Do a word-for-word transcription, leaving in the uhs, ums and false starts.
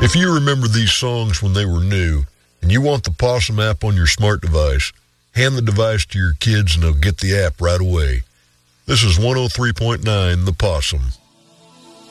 If you remember these songs when they were new and you want the Possum app on your smart device, hand the device to your kids and they'll get the app right away. This is one oh three point nine The Possum.